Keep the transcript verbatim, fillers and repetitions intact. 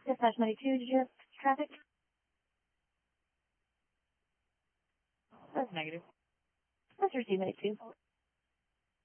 Dispatch ninety-two, did you have traffic? That's negative. Let's receive ninety-two.